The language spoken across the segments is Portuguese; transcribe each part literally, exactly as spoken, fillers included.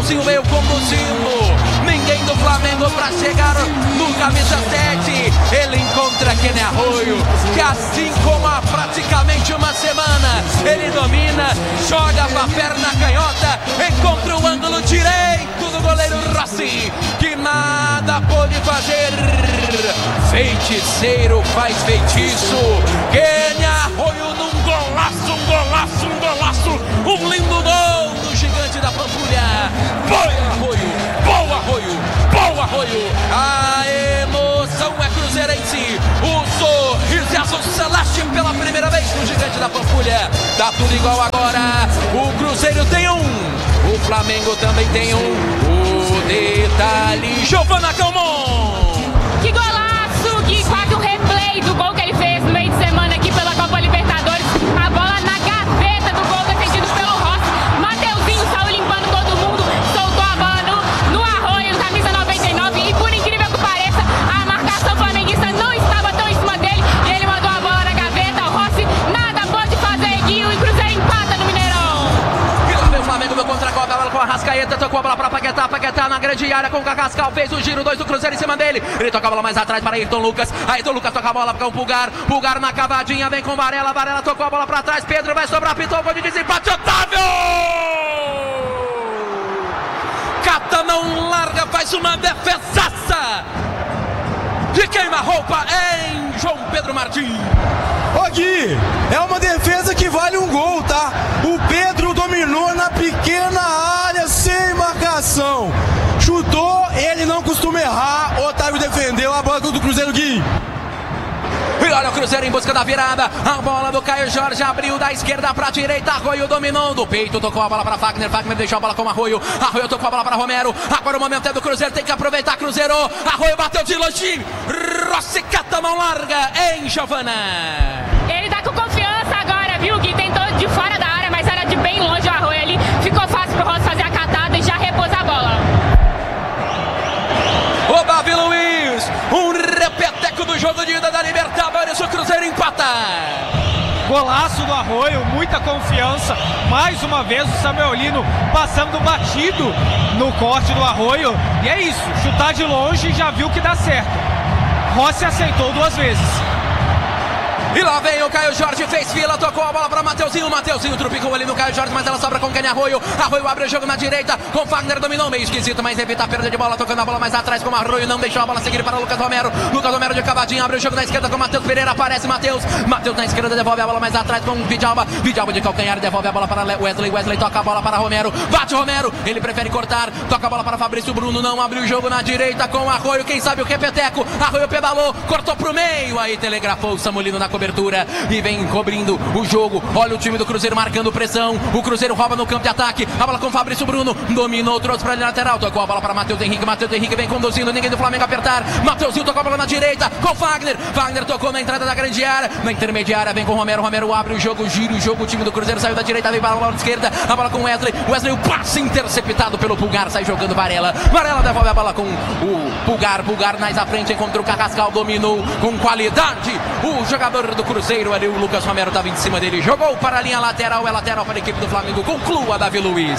Mateuzinho veio conduzindo. Ninguém do Flamengo para chegar no camisa sete. Ele encontra Kenny Arroio, que assim como há praticamente uma semana, ele domina, joga com a perna canhota, encontra o ângulo direito do goleiro Rossi, que nada pôde fazer. Feiticeiro faz feitiço. Kenny Arroio num golaço, um golaço, um golaço, um lindo gol do gigante da Pampulha. Boa Arroio, boa Arroio, boa Arroio. A emoção é cruzeirense. O sorriso é azul celeste pela primeira vez no gigante da Pampulha. Tá tudo igual agora. O Cruzeiro tem um, o Flamengo também tem um. O detalhe, Giovana Calmon. Que golaço, Gui, quase um replay do gol que ele fez no meio de semana aqui pela Copa Libertadores. A bola na gaveta do gol defendido pelo Rossi. Mateuzinho saiu limpando todo mundo, soltou a bola no, no Arroio, camisa noventa e nove. E por incrível que pareça, a marcação flamenguista não estava tão em cima dele. E ele mandou a bola na gaveta. O Rossi nada pode fazer, Gui. E o Cruzeiro empata no Mineirão. E lá vem o Flamengo no contra-golpe, a bola com a Arrascaeta, tocou a bola pra Paquetá, Paquetá na grande área com o Cacascal, fez o giro, dois do Cruzeiro em cima dele. Ele toca a bola mais atrás para Ayrton Lucas. Ayrton Lucas toca a bola para o Pulgar. Pulgar na cavadinha, vem com Varela. Varela tocou a bola para trás. Pedro vai sobrar, pitou o gol de desempate. Otávio! Cata, não larga, faz uma defesaça de queima-roupa em João Pedro Martins. Ô Gui, é uma defesa que vale um gol, tá? O Pedro dominou na pequena área sem marcação. Chutou, ele não costuma errar. O Otávio defendeu a bola do Cruzeiro, Gui. E olha o Cruzeiro em busca da virada. A bola do Caio Jorge abriu da esquerda para a direita. Arroio dominou do peito, tocou a bola para Fagner. Fagner deixou a bola com Arroio. Arroio tocou a bola para Romero. Agora o momento é do Cruzeiro, tem que aproveitar. Cruzeiro, Arroio bateu de longe. Rossi cata, mão larga em Giovana. Ele tá com confiança agora, viu, Gui? Tentou de fora da área, mas era de bem longe o Arroio ali. Ficou fácil pro Rossi fazer a catada e já repôs a bola. O Davi Luiz, um repeteco do jogo de ida da Libertadores, o Cruzeiro empata. Golaço do Arroio, muita confiança. Mais uma vez o Samuelino passando batido no corte do Arroio. E é isso, chutar de longe já viu que dá certo. Rossi aceitou duas vezes. E lá vem o Caio Jorge, fez fila, tocou a bola para Mateuzinho. Mateuzinho trupicou ali no Caio Jorge, mas ela sobra com Kenny Arroio. Arroio abre o jogo na direita, com Fagner dominou, meio esquisito, mas evita a perda de bola, tocando a bola mais atrás com o Arroio, não deixou a bola seguir para o Lucas Romero. Lucas Romero de cavadinha, abre o jogo na esquerda com Matheus Pereira, aparece Matheus. Matheus na esquerda devolve a bola mais atrás com Vidalba. Vidalba de calcanhar, devolve a bola para Wesley. Wesley toca a bola para Romero, bate Romero, ele prefere cortar, toca a bola para Fabrício Bruno, não abre o jogo na direita com Arroio, quem sabe o repeteco. Arroio pedalou, cortou pro meio, aí telegrafou o Samulino na cobertura e vem cobrindo o jogo. Olha o time do Cruzeiro marcando pressão. O Cruzeiro rouba no campo de ataque. A bola com Fabrício Bruno. Dominou, trouxe para a lateral. Tocou a bola para Matheus Henrique. Matheus Henrique vem conduzindo. Ninguém do Flamengo apertar. Mateuzinho tocou a bola na direita com Fagner. Fagner tocou na entrada da grande área. Na intermediária vem com Romero. Romero abre o jogo, gira o jogo. O time do Cruzeiro saiu da direita, vem para a bola da esquerda. A bola com Wesley. Wesley, o passe interceptado pelo Pulgar. Sai jogando Varela. Varela devolve a bola com o Pulgar. Pulgar mais à frente encontra o Carrascal. Dominou com qualidade o jogador do Cruzeiro ali. O Lucas Romero estava em cima dele, jogou para a linha lateral, é lateral para a equipe do Flamengo, conclua Davi Luiz.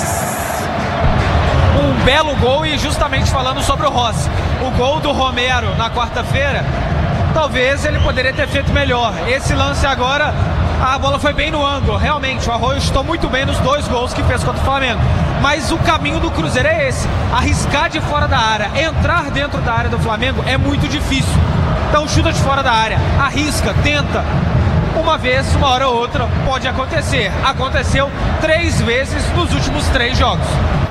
Um belo gol e justamente falando sobre o Rossi, o gol do Romero na quarta-feira, talvez ele poderia ter feito melhor. Esse lance agora, a bola foi bem no ângulo, realmente, o Arroio chutou muito bem nos dois gols que fez contra o Flamengo. Mas o caminho do Cruzeiro é esse, arriscar de fora da área, entrar dentro da área do Flamengo é muito difícil. Então chuta de fora da área, arrisca, tenta. Uma vez, uma hora ou outra, pode acontecer. Aconteceu três vezes nos últimos três jogos.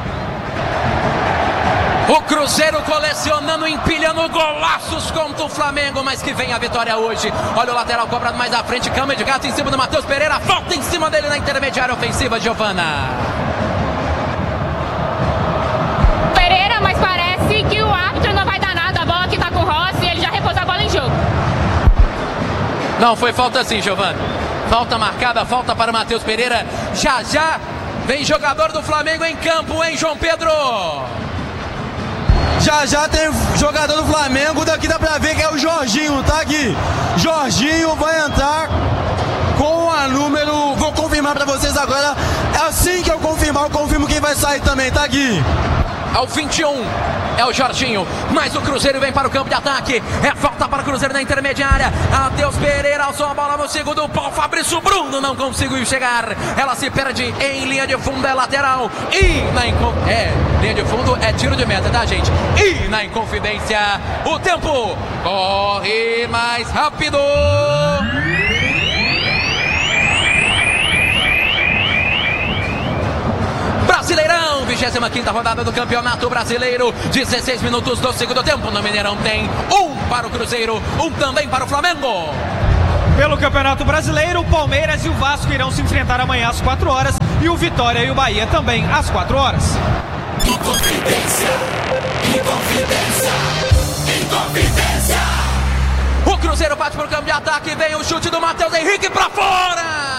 O Cruzeiro colecionando, empilhando golaços contra o Flamengo, mas que vem a vitória hoje. Olha o lateral cobrado mais à frente, cama de gato em cima do Matheus Pereira, falta em cima dele na intermediária ofensiva, Giovana. Pereira, mas parece que o árbitro não vai dar nada. A bola que tá com o Rossi, ele já repôs a bola em jogo. Não, foi falta sim, Giovana. Falta marcada, falta para o Matheus Pereira. Já já vem jogador do Flamengo em campo, hein, João Pedro? Já já tem jogador do Flamengo, daqui dá pra ver que é o Jorginho, tá, Gui? Jorginho vai entrar com a número... Vou confirmar pra vocês agora. Assim que eu confirmar, eu confirmo quem vai vai sair também, tá, Gui? Ao vinte e um é o Jorginho, mas o Cruzeiro vem para o campo de ataque. É falta para o Cruzeiro na intermediária. Matheus Pereira alçou a bola no segundo pau. Fabrício Bruno não conseguiu chegar. Ela se perde em linha de fundo, é lateral. E na inco... é, linha de fundo é tiro de meta, tá, gente? E na Inconfidência, o tempo corre mais rápido. Brasileirão, vigésima quinta rodada do Campeonato Brasileiro, dezesseis minutos do segundo tempo. No Mineirão tem um para o Cruzeiro, um também para o Flamengo. Pelo Campeonato Brasileiro, o Palmeiras e o Vasco irão se enfrentar amanhã às quatro horas e o Vitória e o Bahia também às quatro horas. Inconfidência, Inconfidência, Inconfidência. O Cruzeiro bate para o campo de ataque, vem o chute do Matheus Henrique para fora.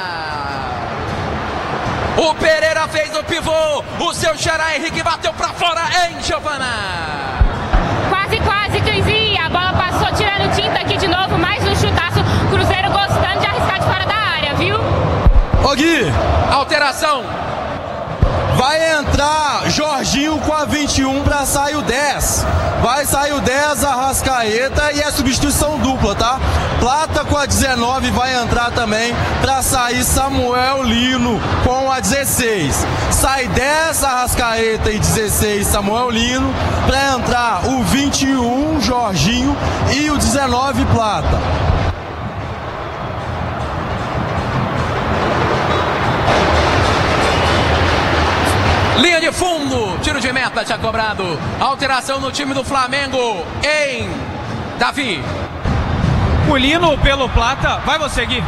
O Pereira fez o pivô, o seu xará Henrique bateu pra fora, em Giovana. Quase, quase, Cleizinho. A bola passou tirando tinta aqui de novo, mais um chutaço. Cruzeiro gostando de arriscar de fora da área, viu? Ô Gui, alteração. Vai entrar Jorginho com a vinte e um pra sair o dez. Vai sair o dez, Arrascaeta, e é substituição dupla, tá? Plata com a dezenove vai entrar também pra sair Samuel Lino com a dezesseis. Sai dez, Arrascaeta, e dezesseis, Samuel Lino, pra entrar o vinte e um, Jorginho, e o dezenove, Plata. Linha de fundo, tiro de meta, tinha cobrado. Alteração no time do Flamengo em Davi. O Lino pelo Plata, vai você, Gui.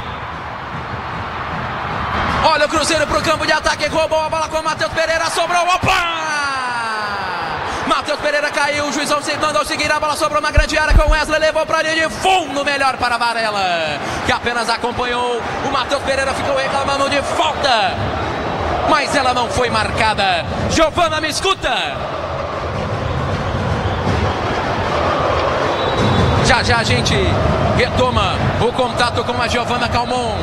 Olha o Cruzeiro pro campo de ataque, roubou a bola com o Matheus Pereira, sobrou, opa! Matheus Pereira caiu, o juizão mandou seguir, a bola sobrou na grande área com o Wesley, levou pra linha de fundo, melhor para Varela, que apenas acompanhou. O Matheus Pereira ficou reclamando de falta, mas ela não foi marcada. Giovana, me escuta. Já já a gente retoma o contato com a Giovana Calmon.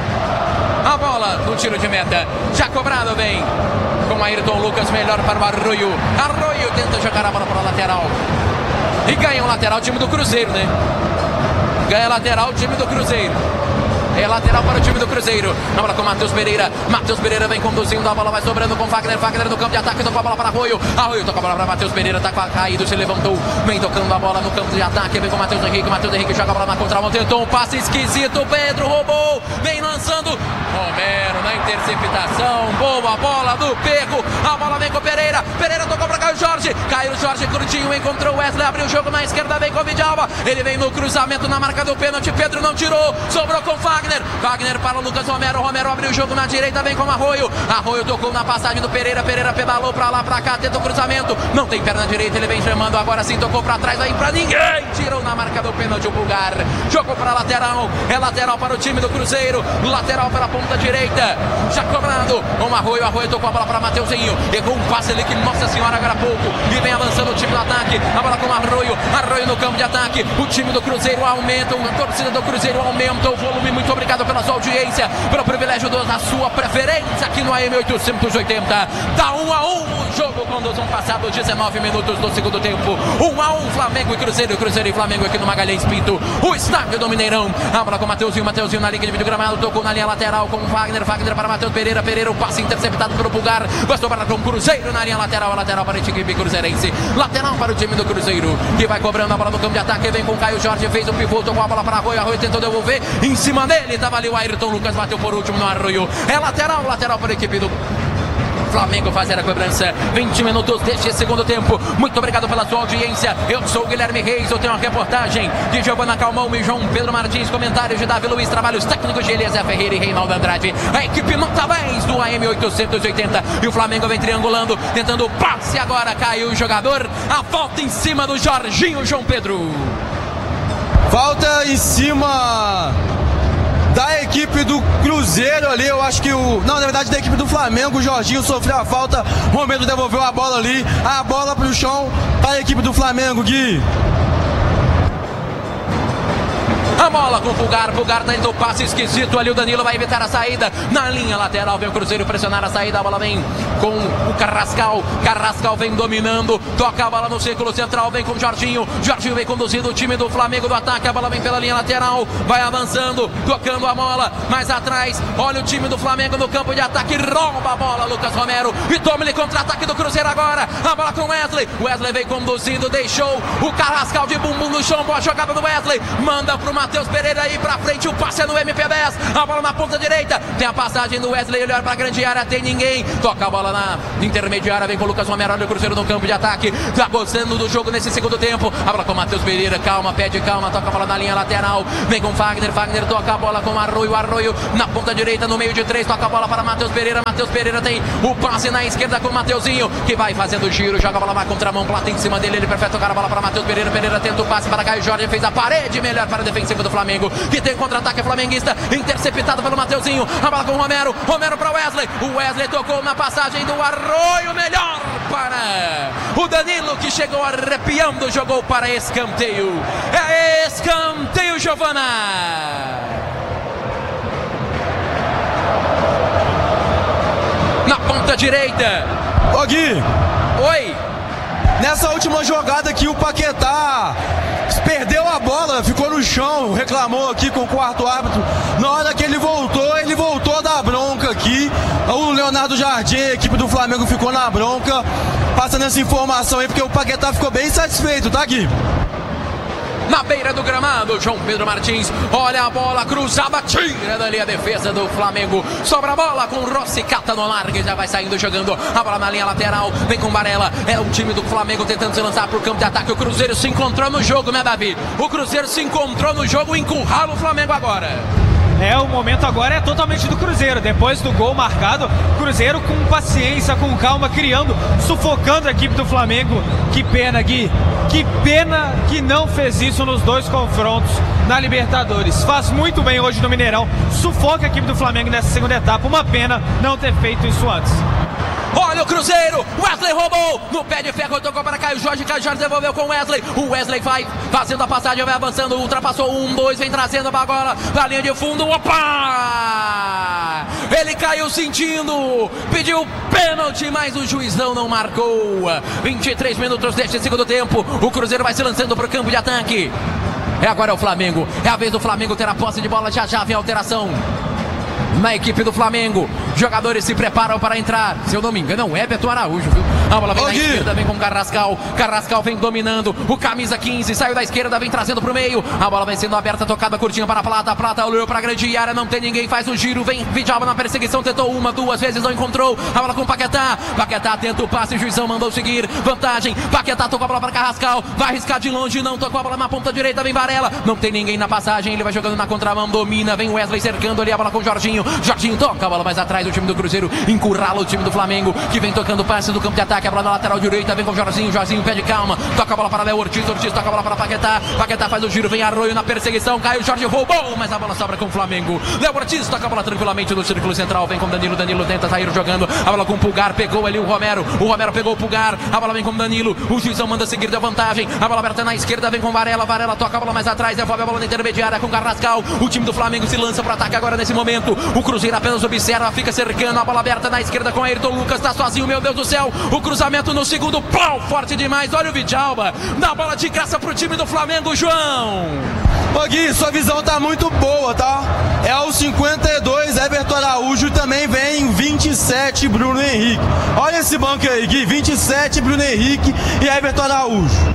A bola no tiro de meta, já cobrado, vem com Ayrton Lucas, melhor para o Arroio. Arroio tenta jogar a bola para a lateral e ganha um lateral, time do Cruzeiro, né? Ganha lateral, o time do Cruzeiro. É lateral para o time do Cruzeiro. A bola com o Matheus Pereira. Matheus Pereira vem conduzindo, a bola vai sobrando com Wagner. Wagner no campo de ataque, tocou a bola para Arroio. Arroio tocou a bola para Matheus Pereira, tá caído, se levantou. Vem tocando a bola no campo de ataque, vem com o Matheus Henrique. Matheus Henrique joga a bola na contramão, tentou um passe esquisito. Pedro roubou, vem lançando. Romero na interceptação. Boa bola do Perro. A bola vem com o Pereira. Pereira tocou para Caio Jorge. Caio Jorge curtinho, encontrou o Wesley, abriu o jogo na esquerda, vem com o Vidalva. Ele vem no cruzamento na marca do pênalti. Pedro não tirou, sobrou com Wagner. Wagner para o Lucas Romero. Romero abriu o jogo na direita, vem com o Arroio. Arroio tocou na passagem do Pereira. Pereira pedalou pra lá, pra cá, tenta o cruzamento. Não tem perna direita, ele vem chamando. Agora sim, tocou pra trás, aí pra ninguém. Tirou na marca do pênalti o Bulgar. Jogou pra lateral. É lateral para o time do Cruzeiro. Lateral pela ponta direita. Já cobrado com o Arroio. Arroio tocou a bola pra Mateuzinho. Errou um passe ali que, nossa senhora, agora há pouco. E vem avançando o time do ataque. A bola com o Arroio. Arroio no campo de ataque. O time do Cruzeiro aumenta. A torcida do Cruzeiro aumenta o volume. Muito obrigado pela sua audiência, pelo privilégio da sua preferência aqui no A M oitocentos e oitenta. Tá um a um o jogo quando são passados dezenove minutos do segundo tempo. um a um Flamengo e Cruzeiro, Cruzeiro e Flamengo aqui no Magalhães Pinto, o estádio do Mineirão. A bola com o Mateuzinho, Mateuzinho na linha de videogramado, tocou na linha lateral com o Wagner, Wagner para Matheus Pereira, Pereira o passe interceptado pelo Pulgar, gostou para com o Cruzeiro na linha lateral, lateral para a equipe cruzeirense, lateral para o time do Cruzeiro, que vai cobrando a bola no campo de ataque, vem com o Caio Jorge, fez o pivô, tocou a bola para Arroio, Arroio tentou devolver, em cima dele estava ali o Ayrton Lucas, bateu por último no Arroio. É lateral, lateral para a equipe do Flamengo fazer a cobrança. vinte minutos deste segundo tempo. Muito obrigado pela sua audiência. Eu sou o Guilherme Reis. Eu tenho uma reportagem de Giovana Calmon e João Pedro Martins. Comentários de Davi Luiz. Trabalhos técnicos de Eliezer Ferreira e Reinaldo Andrade. A equipe nota dez do A M oitocentos e oitenta. E o Flamengo vem triangulando, tentando o passe agora. Caiu o jogador. A falta em cima do Jorginho, João Pedro. Falta em cima da equipe do Cruzeiro ali, eu acho que o... Não, na verdade da equipe do Flamengo, o Jorginho sofreu a falta, Romero devolveu a bola ali, a bola pro chão para a equipe do Flamengo, Gui. A bola com o Pulgar, Pulgar tá indo o passe esquisito ali, o Danilo vai evitar a saída. Na linha lateral vem o Cruzeiro pressionar a saída, a bola vem com o Carrascal, Carrascal vem dominando, toca a bola no círculo central, vem com o Jorginho, Jorginho vem conduzindo o time do Flamengo do ataque, a bola vem pela linha lateral, vai avançando, tocando a bola, mais atrás, olha o time do Flamengo no campo de ataque, rouba a bola, Lucas Romero, e toma-lhe contra-ataque do Cruzeiro agora, a bola com Wesley, Wesley vem conduzindo, deixou o Carrascal de bumbum no chão, boa jogada do Wesley, manda pro Matheus Pereira aí pra frente, o passe é no M P dez, a bola na ponta direita, tem a passagem do Wesley, ele olha pra grande área, tem ninguém, toca a bola na intermediária, vem com o Lucas Romero, olha o Cruzeiro no campo de ataque, tá gostando do jogo nesse segundo tempo, a bola com o Matheus Pereira, calma, pede calma, toca a bola na linha lateral, vem com o Fagner, Fagner toca a bola com o Arroio, Arroio na ponta direita, no meio de três, toca a bola para Matheus Pereira, Matheus Pereira tem o passe na esquerda com o Mateuzinho, que vai fazendo o giro, joga a bola na contramão, plata em cima dele, ele prefere tocar a bola para Matheus Pereira, Pereira tenta o passe para Caio Jorge, fez a parede, melhor para a defensiva do Flamengo, que tem contra-ataque flamenguista, interceptado pelo Mateuzinho, a bola com o Romero, Romero para Wesley, o Wesley tocou na passagem do Arroio, melhor para o Danilo, que chegou arrepiando, jogou para escanteio, é escanteio, Giovana. Na ponta direita. Ô Gui, Oi. nessa última jogada aqui o Paquetá perdeu a bola, ficou no chão, reclamou aqui com o quarto árbitro. Na hora que ele voltou, ele voltou da bronca aqui. O Leonardo Jardim, a equipe do Flamengo, ficou na bronca, passando essa informação aí, porque o Paquetá ficou bem satisfeito, tá, Gui? Na beira do gramado, João Pedro Martins, olha a bola cruzada, tira dali a defesa do Flamengo, sobra a bola com Rossi, cata no largue, já vai saindo jogando a bola na linha lateral, vem com Varela, é o time do Flamengo tentando se lançar pro campo de ataque, o Cruzeiro se encontrou no jogo, né, Davi? O Cruzeiro se encontrou no jogo, encurrala o Flamengo agora. É, o momento agora é totalmente do Cruzeiro. Depois do gol marcado, Cruzeiro com paciência, com calma, criando, sufocando a equipe do Flamengo. Que pena, Gui. Que pena que não fez isso nos dois confrontos na Libertadores. Faz muito bem hoje no Mineirão. Sufoca a equipe do Flamengo nessa segunda etapa. Uma pena não ter feito isso antes. Olha o Cruzeiro, Wesley roubou, no pé de ferro, tocou para Caio Jorge, Caio Jorge devolveu com Wesley, o Wesley vai fazendo a passagem, vai avançando, ultrapassou um, dois, vem trazendo a bola na linha de fundo, opa! Ele caiu sentindo, pediu pênalti, mas o juizão não marcou. vinte e três minutos deste segundo tempo, o Cruzeiro vai se lançando para o campo de ataque. É agora o Flamengo, é a vez do Flamengo ter a posse de bola, já já vem a alteração na equipe do Flamengo, jogadores se preparam para entrar, se eu não me engano é o Everton Araújo, viu? A bola vem na esquerda, vem com Carrascal, Carrascal vem dominando, o camisa quinze, saiu da esquerda, vem trazendo pro meio, a bola vem sendo aberta, tocada curtinha para a Plata, a Plata olhou para a grande área, não tem ninguém, faz o giro, vem Vidalba na perseguição, tentou uma, duas vezes, não encontrou, a bola com Paquetá, Paquetá tenta o passe, o juizão mandou seguir, vantagem, Paquetá tocou a bola para Carrascal, vai arriscar de longe, não tocou a bola na ponta direita, vem Varela, não tem ninguém na passagem, ele vai jogando na contramão, domina, vem Wesley cercando ali, a bola com Jorginho, Jorginho toca a bola mais atrás, o time do Cruzeiro encurrala o time do Flamengo, que vem tocando passe do campo de ataque, a bola na lateral direita, vem com o Jorginho, Jorginho pede calma, toca a bola para Léo Ortiz, Ortiz toca a bola para Paquetá, Paquetá faz o giro, vem Arroio na perseguição, Caio Jorge roubou, mas a bola sobra com o Flamengo, Léo Ortiz toca a bola tranquilamente no círculo central, vem com Danilo, Danilo tenta sair jogando, a bola com o Pulgar, pegou ali o Romero, o Romero pegou o Pulgar, a bola vem com o Danilo, o juizão manda seguir, deu vantagem, a bola aberta na esquerda, vem com Varela, Varela toca a bola mais atrás, devolve a bola na intermediária com Carrascal, o time do Flamengo se lança para o ataque agora nesse momento, o Cruzeiro apenas observa, fica cercando, a bola aberta na esquerda com Ayrton Lucas, tá sozinho, meu Deus do céu, o cruzamento no segundo, pau, forte demais, olha o Vidalba, dá a bola de graça pro time do Flamengo, João. Ô Gui, sua visão tá muito boa, tá? É o cinquenta e dois, Everton Araújo, também vem vinte e sete, Bruno Henrique. Olha esse banco aí, Gui, vinte e sete, Bruno Henrique e Everton Araújo.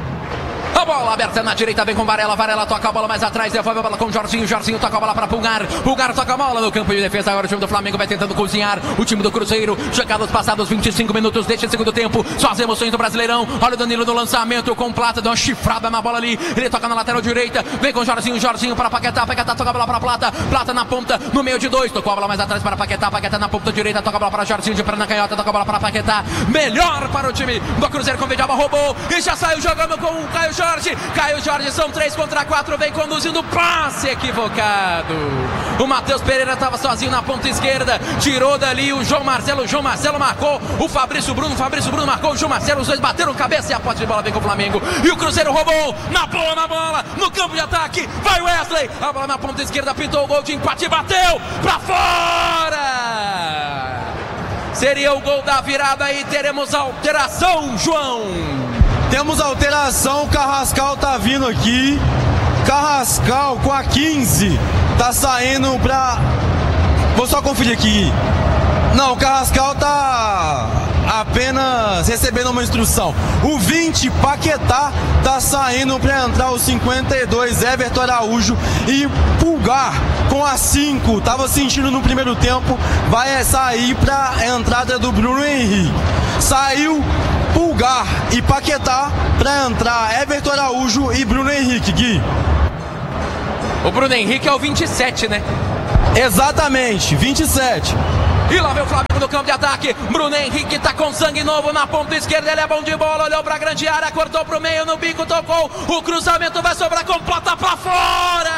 A bola aberta na direita, vem com Varela, Varela toca a bola mais atrás, devolve a bola com Jorginho, Jorginho toca a bola para Pulgar, Pulgar toca a bola no campo de defesa, agora o time do Flamengo vai tentando cozinhar, o time do Cruzeiro, chegados passados vinte e cinco minutos deste segundo tempo, só as emoções do Brasileirão, olha o Danilo no lançamento com Plata, deu uma chifrada na bola ali, ele toca na lateral direita, vem com Jorginho, Jorginho para Paquetá, Paquetá toca a bola para Plata, Plata na ponta, no meio de dois, tocou a bola mais atrás para Paquetá, Paquetá na ponta direita, toca a bola para Jorginho, de perna canhota, toca a bola para Paquetá, melhor para o time do Cruzeiro com o Vidalba, roubou, e já saiu jogando com o Caio Jorge. Jorge, Caio Jorge, são três contra quatro, vem conduzindo, passe equivocado. O Matheus Pereira estava sozinho na ponta esquerda, tirou dali o João Marcelo, o João Marcelo marcou, o Fabrício Bruno, o Fabrício Bruno marcou, o João Marcelo, os dois bateram cabeça e a posse de bola vem com o Flamengo. E o Cruzeiro roubou, na bola, na bola, no campo de ataque, vai Wesley, a bola na ponta esquerda, pintou o gol de empate, bateu pra fora. Seria o gol da virada e teremos alteração, João. Temos alteração, o Carrascal tá vindo aqui. Carrascal com a quinze tá saindo pra... Vou só conferir aqui. Não, o Carrascal tá apenas recebendo uma instrução. O vinte, Paquetá, tá saindo para entrar o cinquenta e dois, Everton Araújo. E Pulgar com a cinco, tava sentindo no primeiro tempo, vai sair para a entrada do Bruno Henrique. Saiu Pulgar e Paquetá para entrar Everton Araújo e Bruno Henrique, Gui. O Bruno Henrique é o vinte e sete, né? Exatamente, vinte e sete. E lá vem o Flamengo no campo de ataque. Bruno Henrique tá com sangue novo na ponta esquerda. Ele é bom de bola, olhou pra grande área, cortou pro meio, no bico, tocou. O cruzamento vai sobrar com Plata pra fora.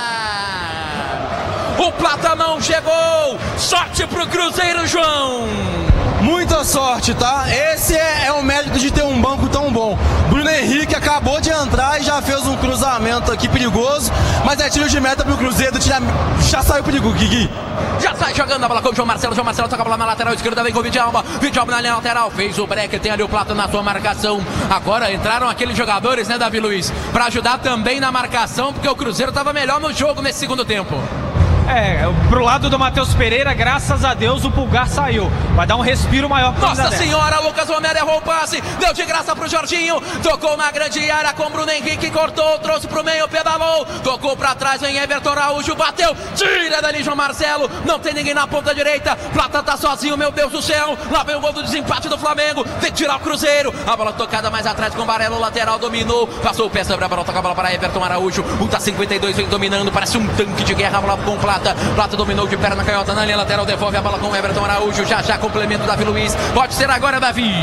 O Plata não chegou. Sorte pro Cruzeiro, João. Muita sorte, tá? Esse é, é o mérito de ter um banco tão bom. Bruno Henrique acabou de entrar e já fez um cruzamento aqui perigoso, mas é tiro de meta pro Cruzeiro, tira, já saiu perigo, Gui. Já sai jogando a bola com o João Marcelo. João Marcelo toca a bola na lateral esquerda, vem com o Vidalba. Vidalba na linha lateral, fez o break, tem ali o Plata na sua marcação. Agora entraram aqueles jogadores, né, Davi Luiz, pra ajudar também na marcação, porque o Cruzeiro tava melhor no jogo nesse segundo tempo. É, pro lado do Matheus Pereira, graças a Deus, o Pulgar saiu. Vai dar um respiro maior pro Nossa Senhora, Lucas Romero errou o passe, deu de graça pro Jorginho, tocou na grande área com Bruno Henrique, cortou, trouxe pro meio, pedalou, tocou pra trás, vem Everton Araújo, bateu, tira dali João Marcelo, não tem ninguém na ponta direita, Plata tá sozinho, meu Deus do céu, lá vem o gol do desempate do Flamengo, tem que tirar o Cruzeiro, a bola tocada mais atrás com o Varela, o lateral dominou, passou o pé sobre a bola, toca a bola para Everton Araújo, o da cinquenta e dois vem dominando, parece um tanque de guerra, a bola com o Plata. Plata dominou de perna canhota na linha lateral, devolve a bola com o Everton Araújo, já já complemento Davi Luiz, pode ser agora, Davi.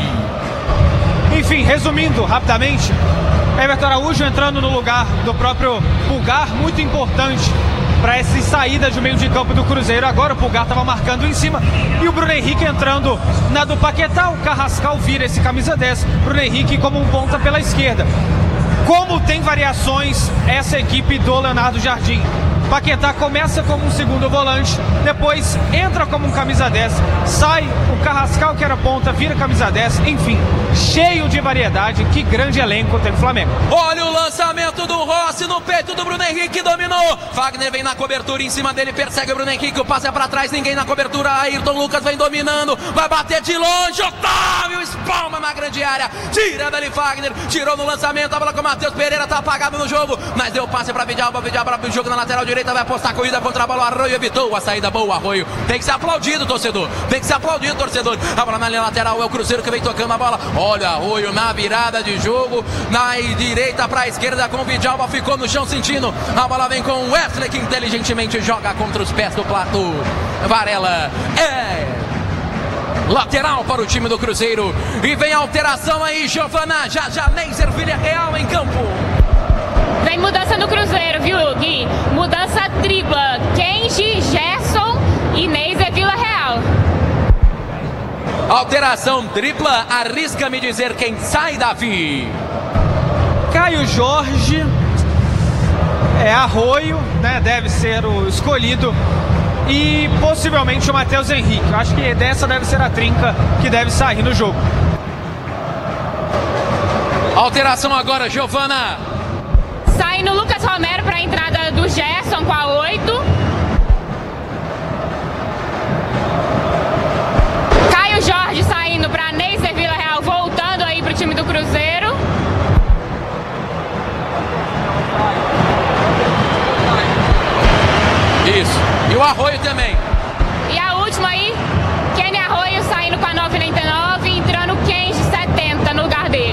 Enfim, resumindo rapidamente, Everton Araújo entrando no lugar do próprio Pulgar, muito importante para essa saída de meio de campo do Cruzeiro. Agora o Pulgar estava marcando em cima e o Bruno Henrique entrando na do Paquetá. O Carrascal vira esse camisa dez, Bruno Henrique como um ponta pela esquerda. Como tem variações essa equipe do Leonardo Jardim. Paquetá começa como um segundo volante, depois entra como um camisa dez, sai o Carrascal que era ponta, vira camisa dez, enfim, cheio de variedade. Que grande elenco tem o Flamengo. Olha o lançamento do Rossi no peito do Bruno Henrique, dominou, Fagner vem na cobertura, em cima dele, persegue o Bruno Henrique, o passe é pra trás, ninguém na cobertura, Ayrton Lucas vem dominando, vai bater de longe, Otávio espalma na grande área, tira dali Fagner, tirou no lançamento, a bola com o Matheus Pereira, tá apagado no jogo, mas deu passe pra Vidalba, Vidalba abre o jogo na lateral direita, vai apostar a corrida contra a bola, Arroio evitou a saída boa, Arroio tem que ser aplaudido, torcedor, tem que ser aplaudido, torcedor, a bola na linha lateral, é o Cruzeiro que vem tocando a bola, olha Arroio na virada de jogo, na direita pra esquerda com o Vidalba, ficou no chão sentindo, a bola vem com o Wesley que inteligentemente joga contra os pés do Plato, Varela é lateral para o time do Cruzeiro, e vem a alteração aí, Giovana, já já Neiser Villarreal em campo. Vem mudança no Cruzeiro, viu, Gui? Mudança tripla. Kenji, Gerson e Neiser Villarreal. Alteração tripla, arrisca-me dizer quem sai, Davi. Caio Jorge, é Arroio, né? Deve ser o escolhido. E possivelmente o Matheus Henrique. Eu acho que dessa deve ser a trinca que deve sair no jogo. Alteração agora, Giovana. Saindo Lucas Romero para a entrada do Gerson com a oito. Caio Jorge saindo para Neiser Villarreal, voltando aí para o time do Cruzeiro. Isso. E o Arroio também. E a última aí, Kenny Arroio saindo com a noventa e nove, entrando Kenji setenta no lugar dele.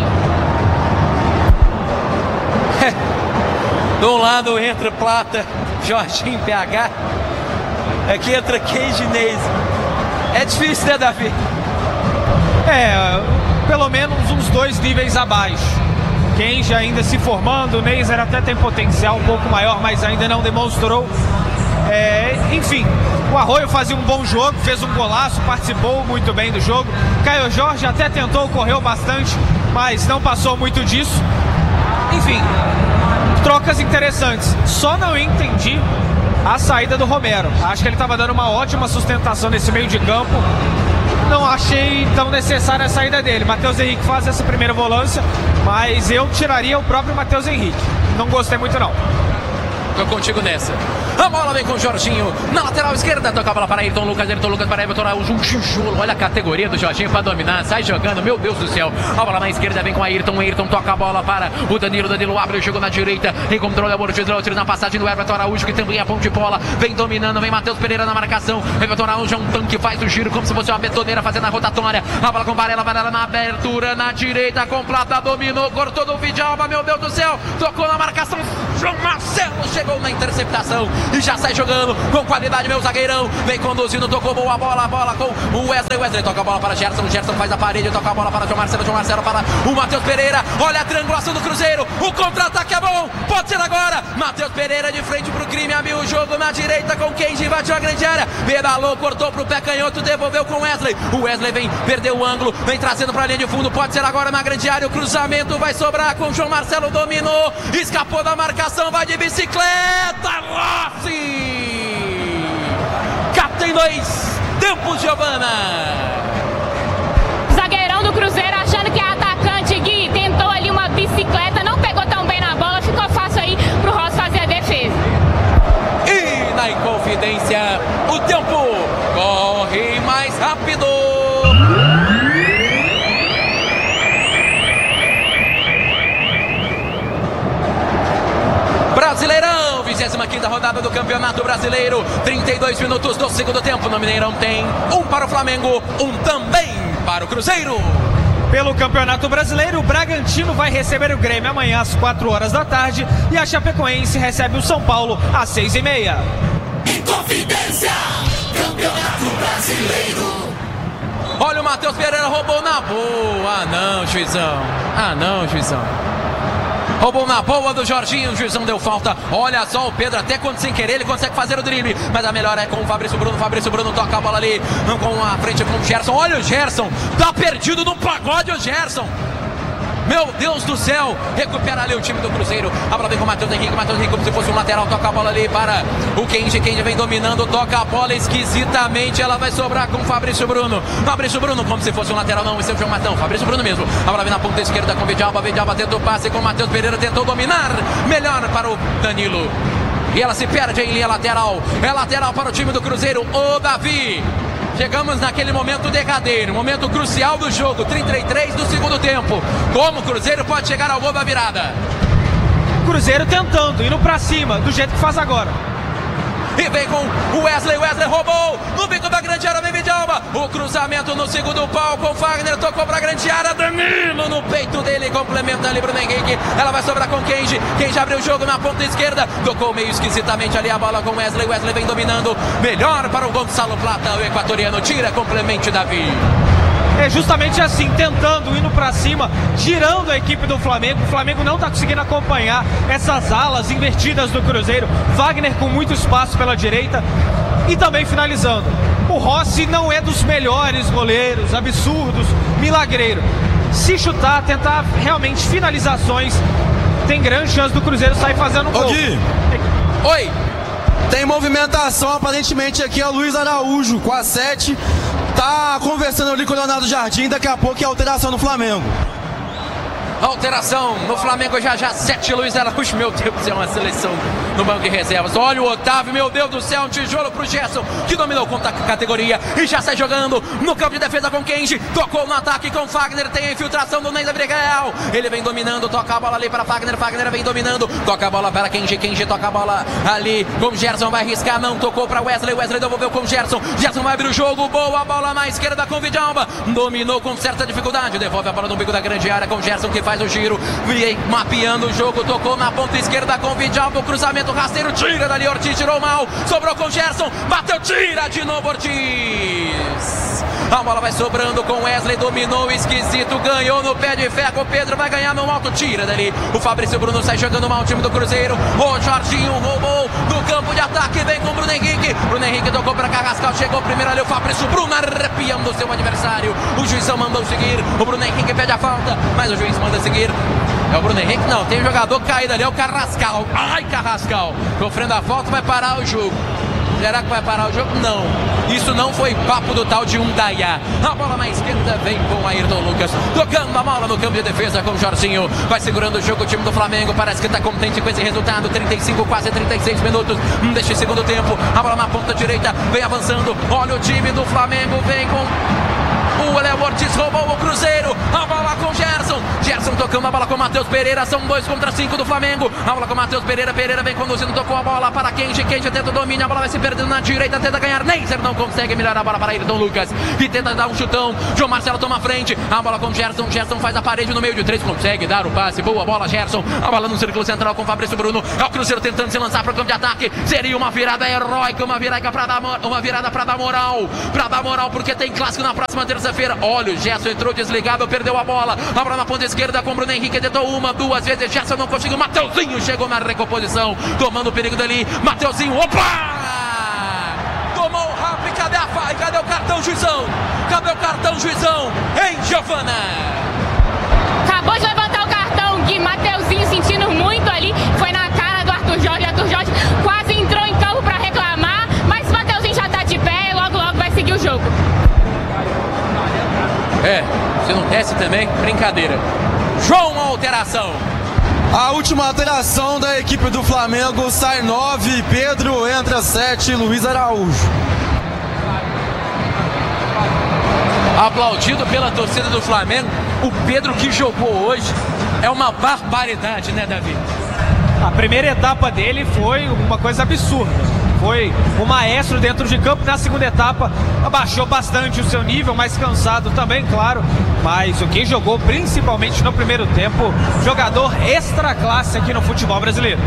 De um lado entra Plata, Jorginho, P H. Aqui entra Kenji e Neiser. É difícil, né, Davi? É, pelo menos uns dois níveis abaixo. Kenji ainda se formando, o Neisser até tem potencial um pouco maior, mas ainda não demonstrou. É, enfim, o Arroio fazia um bom jogo, fez um golaço, participou muito bem do jogo. Caio Jorge até tentou, correu bastante, mas não passou muito disso. Enfim, trocas interessantes. Só não entendi a saída do Romero. Acho que ele estava dando uma ótima sustentação nesse meio de campo. Não achei tão necessária a saída dele. Matheus Henrique faz essa primeira volância, mas eu tiraria o próprio Matheus Henrique. Não gostei muito não. Tô contigo nessa. A bola vem com o Jorginho na lateral esquerda. Toca a bola para Ayrton Lucas. Ayrton Lucas para Everton Araújo. Um tijolo. Olha a categoria do Jorginho para dominar. Sai jogando. Meu Deus do céu. A bola na esquerda vem com Ayrton. Ayrton toca a bola para o Danilo. Danilo abre o jogo na direita. Encontrou o Amortizador na passagem do Everton Araújo, que também é ponto de bola. Vem dominando. Vem Matheus Pereira na marcação. Everton Araújo é um tanque. Faz o giro como se fosse uma betoneira fazendo a rotatória. A bola com Varela. Varela na abertura. Na direita. Completa. Dominou. Cortou do Vidalba. Meu Deus do céu. Tocou na marcação. João Marcelo chegou na interceptação e já sai jogando com qualidade, meu zagueirão. Vem conduzindo, tocou boa bola, a bola com o Wesley. Wesley toca a bola para Gerson. Gerson faz a parede, toca a bola para João Marcelo. João Marcelo para o Matheus Pereira. Olha a triangulação do Cruzeiro. O contra-ataque é bom. Pode ser agora. Matheus Pereira de frente pro crime. Abriu o jogo na direita com Kenji. Invadiu a grande área. Pedalou, cortou pro pé canhoto. Devolveu com Wesley. O Wesley vem, perdeu o ângulo. Vem trazendo pra linha de fundo. Pode ser agora na grande área. O cruzamento vai sobrar com o João Marcelo. Dominou. Escapou da marcação. Vai de bicicleta. Rossi! Captem dois. Tempo, Giovana. Zagueirão do Cruzeiro achando que é atacante. Gui tentou ali uma bicicleta. Não pegou tão bem na bola. Ficou fácil aí pro Rossi fazer a defesa. E na Inconfidência, o tempo corre mais rápido. Brasileirão, vigésima quinta rodada do Campeonato Brasileiro. trinta e dois minutos do segundo tempo. No Mineirão tem um para o Flamengo, um também para o Cruzeiro. Pelo Campeonato Brasileiro, o Bragantino vai receber o Grêmio amanhã às quatro horas da tarde e a Chapecoense recebe o São Paulo às seis e meia. Inconfidência, Campeonato Brasileiro. Olha o Matheus Pereira, roubou na boa. Ah não, juizão. Ah não, juizão. Roubou na boa do Jorginho, o juizão deu falta. Olha só o Pedro, até quando sem querer ele consegue fazer o drible. Mas a melhor é com o Fabrício Bruno. Fabrício Bruno toca a bola ali com a frente com o Gerson. Olha o Gerson, tá perdido no pagode o Gerson. Meu Deus do céu, recupera ali o time do Cruzeiro. A bola vem com o Matheus Henrique, Matheus Henrique como se fosse um lateral, toca a bola ali para o Kenji. Kenji vem dominando, toca a bola esquisitamente, ela vai sobrar com o Fabrício Bruno. Fabrício Bruno como se fosse um lateral, não, esse é o João Matão, Fabrício Bruno mesmo. A bola vem na ponta esquerda com o Vidalba, Vidalba tentou o passe com o Matheus Pereira, tentou dominar, melhor para o Danilo. E ela se perde em linha lateral, é lateral para o time do Cruzeiro, o Davi. Chegamos naquele momento derradeiro, momento crucial do jogo, trinta e três do segundo tempo. Como o Cruzeiro pode chegar ao gol da virada? Cruzeiro tentando, indo pra cima, do jeito que faz agora. E vem com o Wesley, Wesley roubou, no bico da grande área vem Vidalba. O cruzamento no segundo pau com o Fagner, tocou pra grande área, Danilo no peito dele, complementa ali Bruno Henrique. Ela vai sobrar com Kenji, Kenji abriu o jogo na ponta esquerda, tocou meio esquisitamente ali a bola com Wesley, Wesley vem dominando, melhor para o Gonçalo Plata, o equatoriano tira, complemente Davi. É justamente assim, tentando, indo pra cima, girando a equipe do Flamengo. O Flamengo não tá conseguindo acompanhar essas alas invertidas do Cruzeiro. Wagner com muito espaço pela direita e também finalizando. O Rossi não é dos melhores goleiros, absurdos, milagreiro. Se chutar, tentar realmente finalizações, tem grande chance do Cruzeiro sair fazendo um gol. Gui. Oi! Tem movimentação aparentemente aqui, a Luiz Araújo com a sete. Tá conversando ali com o Leonardo Jardim, daqui a pouco é alteração no Flamengo. Alteração no Flamengo já já, sete Luiz Araújo, meu Deus do céu, uma seleção no banco de reservas. Olha o Otávio, meu Deus do céu, um tijolo pro Gerson, que dominou contra a categoria e já sai jogando no campo de defesa com Kenji. Tocou no ataque com Fagner, tem a infiltração do Neisser Brigal. Ele vem dominando, toca a bola ali para Fagner, Fagner vem dominando, toca a bola para Kenji, Kenji toca a bola ali com Gerson, vai riscar, não tocou para Wesley, Wesley devolveu com Gerson, Gerson vai abrir o jogo, boa bola na esquerda com Vidalba, dominou com certa dificuldade, devolve a bola no bico da grande área com Gerson que faz o giro, vem mapeando o jogo, tocou na ponta esquerda com Vidalba, o cruzamento rasteiro, tira dali, Ortiz tirou mal, sobrou com Gerson, bateu, tira de novo Ortiz. A bola vai sobrando com Wesley, dominou, esquisito, ganhou no pé de ferro. O Pedro vai ganhar no alto, tira dali. O Fabrício Bruno sai jogando mal o time do Cruzeiro. O Jorginho roubou do campo de ataque, vem com o Bruno Henrique. Bruno Henrique tocou para Carrascal, chegou primeiro ali o Fabrício Bruno, arrepiando o seu adversário. O juizão mandou seguir, o Bruno Henrique pede a falta, mas o juiz manda seguir. É o Bruno Henrique? Não, tem um jogador caído ali, é o Carrascal. Ai, Carrascal, sofrendo a falta, vai parar o jogo. Será que vai parar o jogo? Não. Isso não foi papo do tal de Undaiá. A bola na esquerda vem com o Ayrton Lucas. Tocando a bola no campo de defesa com o Jorginho. Vai segurando o jogo o time do Flamengo. Parece que está contente com esse resultado. trinta e cinco, quase trinta e seis minutos deste segundo tempo. A bola na ponta direita. Vem avançando. Olha o time do Flamengo. Vem com... O Léo Ortiz roubou o Cruzeiro. A bola com Gerson. Gerson tocando a bola com o Matheus Pereira. São dois contra cinco do Flamengo. A bola com o Matheus Pereira. Pereira vem conduzindo. Tocou a bola para Kenji. Kenji tenta o domínio. A bola vai se perdendo na direita. Tenta ganhar. Neiser não consegue melhorar a bola para Ayrton Lucas. E tenta dar um chutão. João Marcelo toma a frente. A bola com Gerson. Gerson faz a parede no meio de três. Consegue dar o passe. Boa bola, Gerson. A bola no círculo central com o Fabrício Bruno. É o Cruzeiro tentando se lançar para o campo de ataque. Seria uma virada heróica. Uma virada para dar, uma virada para dar moral. Para dar moral porque tem clássico na próxima terça-feira. Olha o Gerson entrou desligado, perdeu a bola. A bola na ponta esquerda com o Bruno Henrique. Tentou uma, duas vezes. Gerson não conseguiu. Mateuzinho chegou na recomposição. Tomando o perigo dali. Mateuzinho, opa! Tomou o rap. Cadê a fa... Cadê o cartão, juizão? Cadê o cartão, juizão? Hein, Giovana? Acabou de levantar o cartão, Gui. Mateuzinho sentindo muito ali. Foi na cara do Arthur Jorge. Arthur Jorge quase entrou em campo para reclamar. Mas o Mateuzinho já tá de pé e logo, logo vai seguir o jogo. É, se não desce também, brincadeira. João, uma alteração. A última alteração da equipe do Flamengo, sai nove, Pedro entra sete, Luiz Araújo. Aplaudido pela torcida do Flamengo, o Pedro que jogou hoje é uma barbaridade, né, Davi? A primeira etapa dele foi uma coisa absurda. Foi o maestro dentro de campo. Na segunda etapa abaixou bastante o seu nível, mais cansado também, claro. Mas o que jogou principalmente no primeiro tempo, jogador extra classe aqui no futebol brasileiro.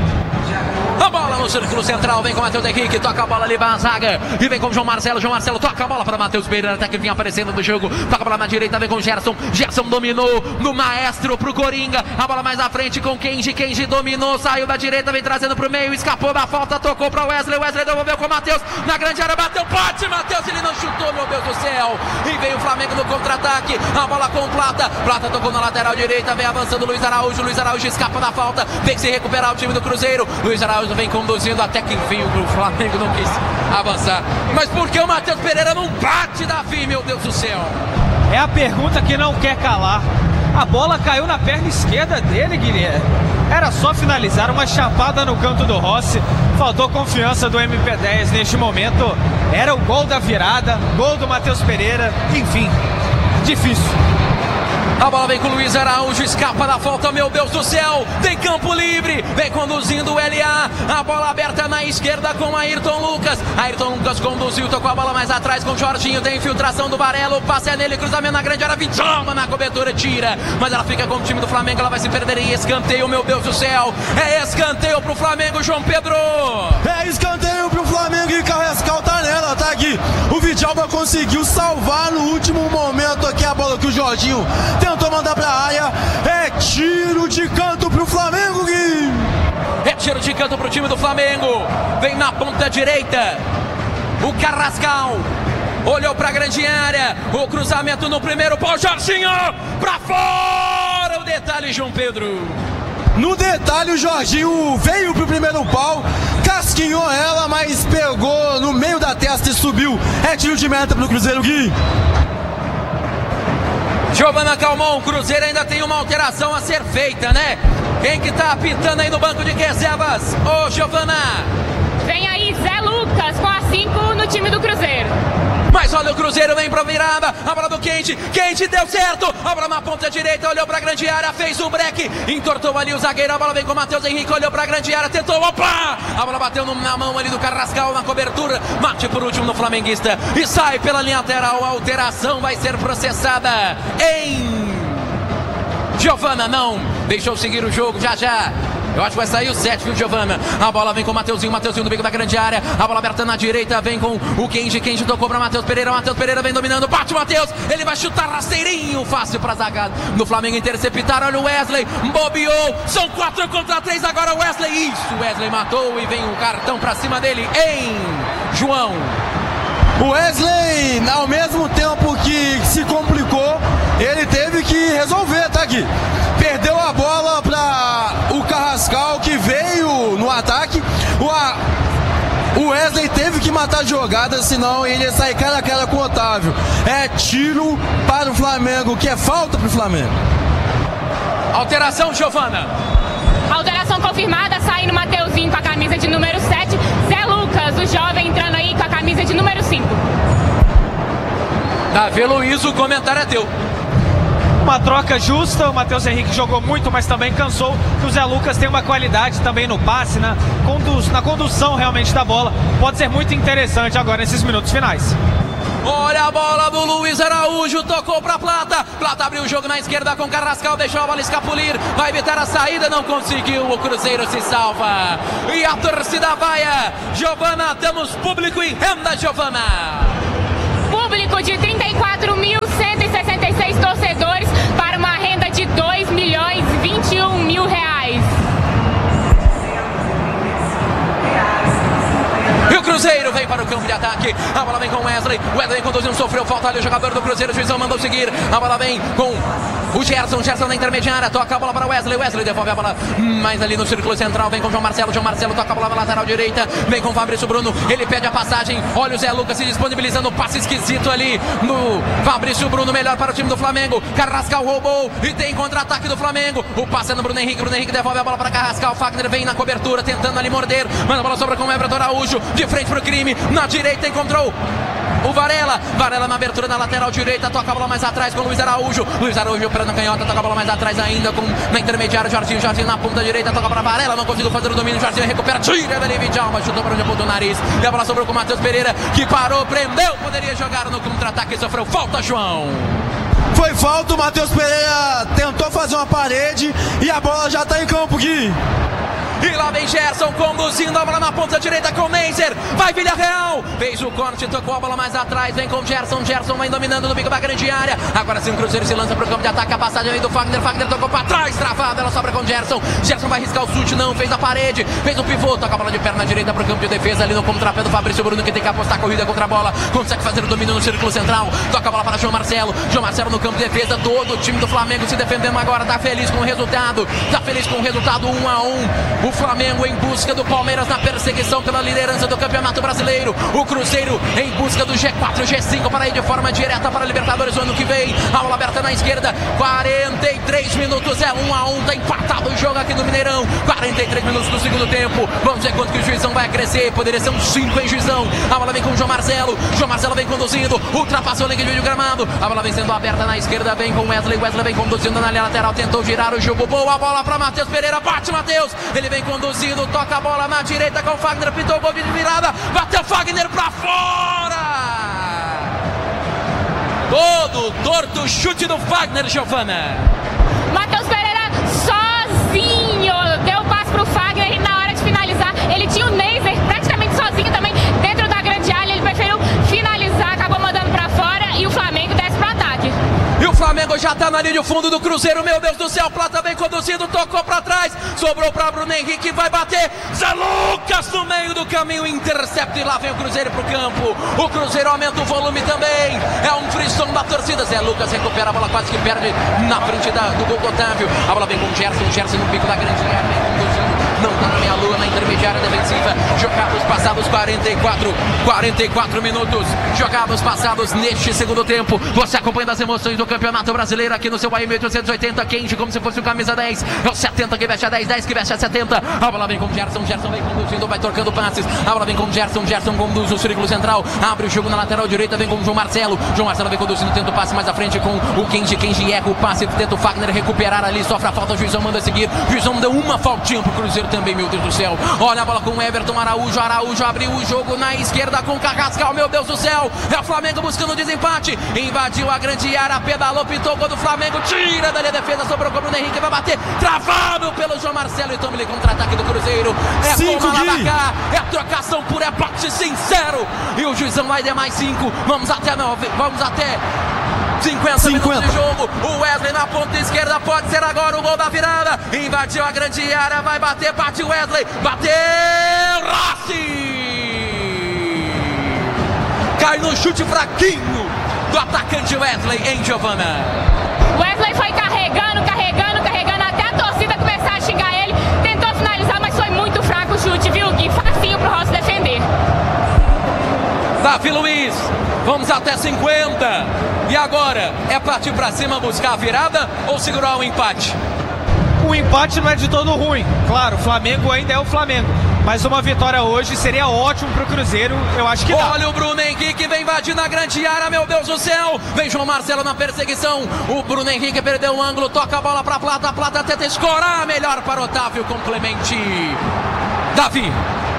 A bola no círculo central, vem com o Matheus Henrique, toca a bola ali para a zaga, e vem com o João Marcelo, João Marcelo toca a bola para Matheus Pereira, até que vinha aparecendo no jogo, toca a bola na direita, vem com o Gerson, Gerson dominou no maestro pro Coringa, a bola mais à frente com Kenji, Kenji dominou, saiu da direita, vem trazendo pro meio, escapou da falta, tocou para Wesley, Wesley devolveu com o Matheus, na grande área, bateu, bate, Matheus, ele não chutou, meu Deus do céu, e veio o Flamengo no contra-ataque, a bola com Plata, Plata tocou na lateral direita, vem avançando Luiz Araújo, Luiz Araújo escapa da falta, tem que se recuperar o time do Cruzeiro, Luiz Araújo vem conduzindo até que enfim o Flamengo não quis avançar. Mas por que o Matheus Pereira não bate, Davi, meu Deus do céu? É a pergunta que não quer calar. A bola caiu na perna esquerda dele, Guilherme. Era só finalizar, uma chapada no canto do Rossi. Faltou confiança do M P dez neste momento. Era o gol da virada, gol do Matheus Pereira. Enfim, difícil. A bola vem com o Luiz Araújo, escapa da falta, meu Deus do céu, tem campo livre, vem conduzindo o L A, a bola aberta na esquerda com Ayrton Lucas, Ayrton Lucas conduziu, tocou a bola mais atrás com o Jorginho, tem infiltração do Varelo, o passe é nele, cruzamento na grande área, Vitama na cobertura, tira, mas ela fica com o time do Flamengo, ela vai se perder em escanteio, meu Deus do céu, é escanteio pro Flamengo, João Pedro! É escanteio pro Flamengo e Carrascal tá nela, tá aqui, o Vidalba conseguiu salvar no último momento aqui a bola que o Jorginho tentou mandar pra área, é tiro de canto pro Flamengo, Gui! É tiro de canto pro time do Flamengo, vem na ponta direita, o Carrascal, olhou pra grande área, o cruzamento no primeiro pau, Jorginho, pra fora, o detalhe, João Pedro. No detalhe, o Jorginho veio pro primeiro pau, casquinhou ela, mas pegou no meio da testa e subiu, é tiro de meta pro Cruzeiro, Gui! Giovana Calmon, o Cruzeiro ainda tem uma alteração a ser feita, né? Quem que tá apitando aí no banco de reservas? Ô, Giovana! Vem aí Zé Lucas com a cinco no time do Cruzeiro. Mas olha o Cruzeiro, vem pra virada, a bola do Kenji, Kenji deu certo, a bola na ponta direita, olhou pra grande área, fez o break, entortou ali o zagueiro, a bola vem com o Matheus Henrique, olhou pra grande área, tentou, opa! A bola bateu na mão ali do Carrascal na cobertura, bate por último no flamenguista e sai pela linha lateral, a alteração vai ser processada em... Giovana não, deixou seguir o jogo, já já Eu acho que vai sair o sete, viu, Giovana? A bola vem com o Mateuzinho, Mateuzinho no bico da grande área. A bola aberta na direita, vem com o Kenji. Kenji tocou para Matheus Pereira. Matheus Pereira vem dominando, bate o Matheus. Ele vai chutar rasteirinho, fácil para zaga do Flamengo interceptar. Olha o Wesley, bobeou. São quatro contra três agora. Wesley, isso, Wesley matou e vem um cartão para cima dele, hein, João? O Wesley, ao mesmo tempo que se complicou, ele teve que resolver, tá aqui. Perdeu a bola para o Carrascal, que veio no ataque. O, a, o Wesley teve que matar a jogada, senão ele ia sair cara a cara com o Otávio. É tiro para o Flamengo, que é falta para o Flamengo. Alteração, Giovana. Alteração confirmada, saindo Mateuzinho com a camisa de número sete. Zé Lucas, o jovem, entrando aí com a camisa de número cinco. Davi Luiz, o comentário é teu. Uma troca justa, o Matheus Henrique jogou muito, mas também cansou. O Zé Lucas tem uma qualidade também no passe, na, conduz, na condução realmente da bola. Pode ser muito interessante agora nesses minutos finais. Olha a bola do Luiz Araújo, tocou para Plata. Plata abriu o jogo na esquerda com Carrascal, deixou a bola escapulir. Vai evitar a saída, não conseguiu. O Cruzeiro se salva. E a torcida vaia. Giovana, temos público em renda, Giovana. Público de trinta e quatro mil cento e sessenta e seis torcedores para uma renda de dois milhões e vinte e um mil reais. E o Cruzeiro vem para o campo de ataque. A bola vem com Wesley. Wesley conduzindo, sofreu falta ali o jogador do Cruzeiro. O juizão mandou seguir. A bola vem com o Gerson. Gerson na intermediária. Toca a bola para Wesley. Wesley devolve a bola mais ali no círculo central. Vem com João Marcelo. João Marcelo toca a bola na lateral direita. Vem com o Fabrício Bruno. Ele pede a passagem. Olha o Zé Lucas se disponibilizando. Passe esquisito ali no Fabrício Bruno. Melhor para o time do Flamengo. Carrascal roubou. E tem contra-ataque do Flamengo. O passe é no Bruno Henrique. Bruno Henrique devolve a bola para Carrascal. Fagner vem na cobertura tentando ali morder. Mas a bola sobra com o Everton Araújo. De frente para o crime. Na direita encontrou o Varela. Varela na abertura na lateral direita. Toca a bola mais atrás com o Luiz Araújo. Luiz Araújo para na canhota. Toca a bola mais atrás ainda com na intermediária. Jorginho. Jorginho na ponta direita. Toca para Varela. Não conseguiu fazer o domínio. Jorginho recupera. Tira Delive Djalma. Chutou para onde apontou o nariz. E a bola sobrou com o Matheus Pereira, que parou, prendeu. Poderia jogar no contra-ataque e sofreu falta, João. Foi falta. O Matheus Pereira tentou fazer uma parede e a bola já está em campo, Gui. E lá vem Gerson conduzindo a bola na ponta direita com o Neiser. Vai Villarreal. Fez o corte, tocou a bola mais atrás. Vem com o Gerson. Gerson vai dominando no bico da grande área. Agora sim o Cruzeiro se lança para o campo de ataque. A passagem aí do Fagner. Fagner tocou para trás. Travada. Ela sobra com o Gerson. Gerson vai riscar o chute. Não. Fez a parede. Fez o pivô. Toca a bola de perna direita para o campo de defesa. Ali no contrapé do Fabrício Bruno, que tem que apostar a corrida contra a bola. Consegue fazer o domínio no círculo central. Toca a bola para João Marcelo. João Marcelo no campo de defesa. Todo o time do Flamengo se defendendo agora. Tá feliz com o resultado. Tá feliz com o resultado um a um. O Flamengo em busca do Palmeiras na perseguição pela liderança do Campeonato Brasileiro. O Cruzeiro em busca do G quatro, G cinco para ir de forma direta para a Libertadores no ano que vem. A bola aberta na esquerda. quarenta e três minutos, é um a um. Tá empatado o jogo aqui no Mineirão. quarenta e três minutos do segundo tempo. Vamos ver quanto que o Juizão vai crescer. Poderia ser um cinco em Juizão. A bola vem com o João Marcelo. João Marcelo vem conduzindo. Ultrapassou o link de gramado. A bola vem sendo aberta na esquerda. Vem com Wesley. Wesley vem conduzindo na linha lateral. Tentou girar o jogo. Boa bola para Matheus Pereira. Bate Matheus. Ele vem conduzindo. Toca a bola na direita com o Fagner, pintou o gol de virada, bateu o Fagner pra fora! Todo torto chute do Fagner, Giovana. Matheus Pereira sozinho, deu o passe pro Fagner e na hora de finalizar, ele tinha o Neiser praticamente sozinho também dentro da grande área, ele preferiu finalizar, acabou mandando pra fora e o Flamengo desce pro ataque. E o Flamengo já tá na linha de fundo do Cruzeiro, meu Deus do céu, Plata vem conduzindo, tocou pra trás, sobrou pra Bruno Henrique, vai bater, Zé Lucas no meio do caminho, intercepta e lá vem o Cruzeiro pro campo, o Cruzeiro aumenta o volume também, é um frisson da torcida, Zé Lucas recupera a bola, quase que perde na frente da, do gol do Otávio, a bola vem com o Gerson, o Gerson no pico da grande área, vem conduzindo, não tá na meia lua, na intermediária defensiva, jogados passados quarenta e quatro, quarenta e quatro minutos, jogados passados neste segundo tempo, você acompanhando as emoções do Campeonato Brasileiro aqui no seu A M oitocentos e oitenta, quente como se fosse o camisa dez, é o setenta que veste a dez, dez que veste a setenta, a bola vem com o Gerson, Gerson vem conduzindo, vai trocando passes, a bola vem com o Gerson, Gerson conduz o círculo central, abre o jogo na lateral direita, vem com o João Marcelo, João Marcelo vem conduzindo, tenta o passe mais à frente com o Kenji, Kenji erra o passe, tenta o Fagner recuperar ali, sofre a falta, o Juizão manda seguir, o Juizão deu uma faltinha pro Cruzeiro também, meu Deus do céu. Olha a bola com o Everton Araújo. Araújo abriu o jogo na esquerda com Carrascal, meu Deus do céu. É o Flamengo buscando o desempate. Invadiu a grande área, pedalou, pitou o gol do Flamengo. Tira dali a defesa, sobrou com o Bruno Henrique. Vai bater, travado pelo João Marcelo. E toma-lhe contra-ataque do Cruzeiro. É toma lá da cá, é trocação por empate sincero. E o juizão vai de mais cinco. Vamos até nove, vamos até cinquenta, cinquenta minutos de jogo. O Wesley na ponta esquerda, pode ser agora o gol da virada. Invadiu a grande área, vai bater, bate o Wesley. Bateu, Rossi! Cai no chute fraquinho do atacante Wesley em Giovana. Wesley foi carregando, carregando, carregando até a torcida começar a xingar ele. Tentou finalizar, mas foi muito fraco o chute, viu, Gui? Facinho pro Rossi defender. Davi Luiz, vamos até cinquenta. E agora, é partir pra cima buscar a virada ou segurar o empate? O empate não é de todo ruim. Claro, o Flamengo ainda é o Flamengo. Mas uma vitória hoje seria ótimo pro Cruzeiro, eu acho que dá. Olha o Bruno Henrique, vem invadindo a grande área, meu Deus do céu. Vem João Marcelo na perseguição. O Bruno Henrique perdeu o ângulo, toca a bola pra Plata. A Plata tenta escorar, melhor para Otávio com Clemente. Davi,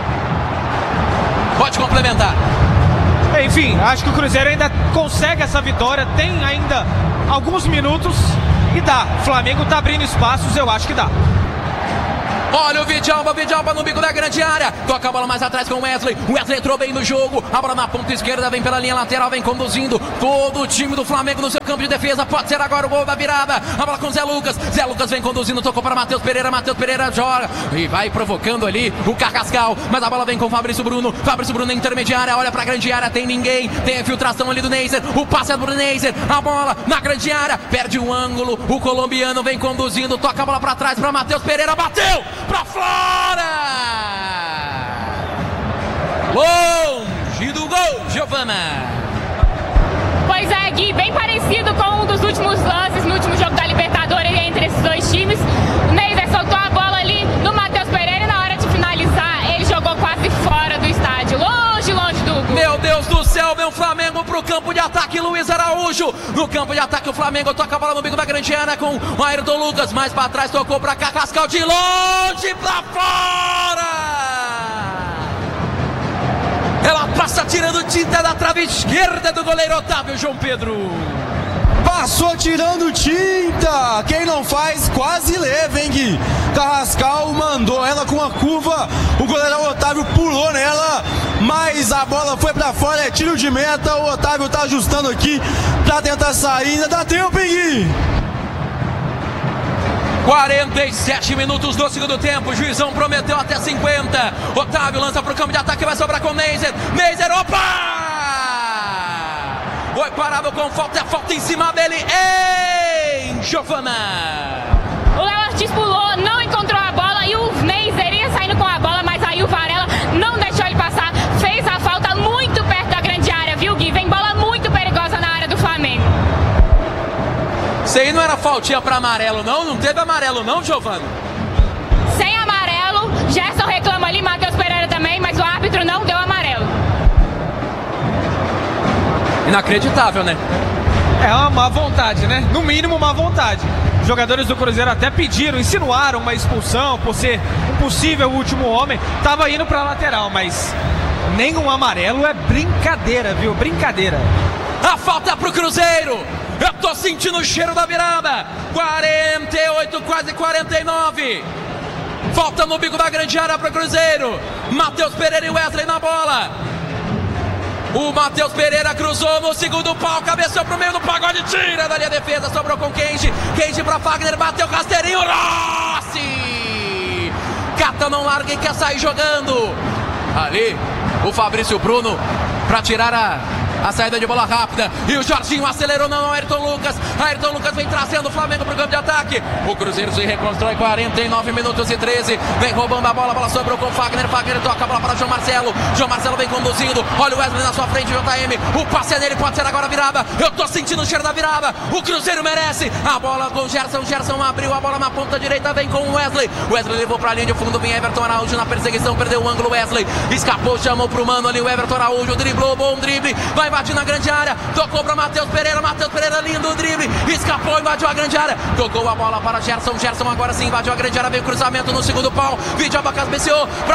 pode complementar. Enfim, acho que o Cruzeiro ainda consegue essa vitória, tem ainda alguns minutos e dá. O Flamengo tá abrindo espaços, eu acho que dá. Olha o Vidalba, Vidalba no bico da grande área. Toca a bola mais atrás com o Wesley. O Wesley entrou bem no jogo. A bola na ponta esquerda, vem pela linha lateral, vem conduzindo todo o time do Flamengo no seu campo de defesa. Pode ser agora o gol da virada. A bola com o Zé Lucas. Zé Lucas vem conduzindo, tocou para Matheus Pereira. Matheus Pereira joga e vai provocando ali o Carrascal. Mas a bola vem com o Fabrício Bruno. Fabrício Bruno na intermediária, olha pra grande área, tem ninguém. Tem a infiltração ali do Neiser. O passe é do Neiser. A bola na grande área, perde o ângulo. O colombiano vem conduzindo, toca a bola pra trás para Matheus Pereira. Bateu pra fora! Longe do gol, Giovana. Pois é, Gui, bem parecido com um dos últimos lances no último jogo da Libertadores entre esses dois times. O Neiser soltou a bola ali no Matheus Pereira e na hora de finalizar ele jogou quase fora do estádio, longe, longe do gol. Meu Deus do céu, vem o Flamengo pro campo de ataque, Luiz Araújo. No campo de ataque o Flamengo toca a bola no bico da grande área com o Ayrton Lucas. Mais pra trás, tocou pra Carrascal de longe pra fora. Ela passa tirando tinta da trave esquerda do goleiro Otávio João Pedro. Passou tirando tinta. Quem não faz quase leva, hein, Gui? Carrascal mandou ela com uma curva. O goleiro Otávio pulou nela, mas a bola foi pra fora. É tiro de meta. O Otávio tá ajustando aqui pra tentar sair. Ainda dá tempo, hein, Gui? quarenta e sete minutos do segundo tempo. O juizão prometeu até cinquenta. Otávio lança pro campo de ataque, vai sobrar com o Neiser. Neiser, opa! Foi parado com falta, é falta em cima dele em Giovana. O Léo Ortiz pulou, não encontrou a bola e o Neiser ia saindo com a bola, mas aí o Varela não deixou ele passar. Fez a falta muito perto da grande área, viu, Gui? Vem bola muito perigosa na área do Flamengo. Isso aí não era faltinha pra amarelo, não? Não teve amarelo, não, Giovana? Sem amarelo, Gerson reclama ali, Matheus Pereira também, mas o árbitro não deu amarelo. Inacreditável, né? É uma má vontade, né? No mínimo, má vontade. Os jogadores do Cruzeiro até pediram, insinuaram uma expulsão por ser um possível último homem. Tava indo pra lateral, mas nenhum amarelo é brincadeira, viu? Brincadeira. A falta pro Cruzeiro. Eu tô sentindo o cheiro da virada. quarenta e oito, quase quarenta e nove. Falta no bico da grande área pro Cruzeiro. Matheus Pereira e Wesley na bola. O Matheus Pereira cruzou no segundo pau, cabeceou pro meio do pagode, tira dali a defesa, sobrou com Kenji. Kenji pra Fagner, bateu rasteirinho, Rossi! Cata não larga e quer sair jogando. Ali, o Fabrício Bruno pra tirar a... a saída de bola rápida. E o Jorginho acelerou, não, Ayrton Lucas. Ayrton Lucas vem trazendo o Flamengo pro campo de ataque. O Cruzeiro se reconstrói, quarenta e nove minutos e treze. Vem roubando a bola, a bola sobrou com o Fagner. Fagner toca a bola para João Marcelo. João Marcelo vem conduzindo. Olha o Wesley na sua frente, J M. O passe é dele, pode ser agora a virada. Eu tô sentindo o cheiro da virada. O Cruzeiro merece. A bola com o Gerson. Gerson abriu a bola na ponta direita, vem com o Wesley. Wesley levou pra linha de fundo, vem Everton Araújo na perseguição, perdeu o ângulo. Wesley escapou, chamou pro mano ali o Everton Araújo. Driblou, bom drible. Vai invadindo a grande área, tocou para Matheus Pereira, Matheus Pereira lindo drible, escapou, invadiu a grande área, tocou a bola para Gerson, Gerson agora sim invadiu a grande área, veio cruzamento no segundo pau, Vidal cabeceou.